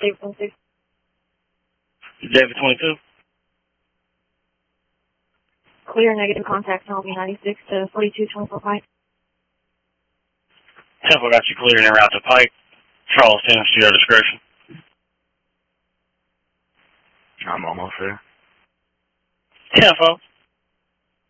David 26. David 22. Clear negative contact, Penalty 96 to 4224 Pike. Temple got you cleared en route to Pike. Charles, Tennessee, to your discretion. I'm almost there. Tempo.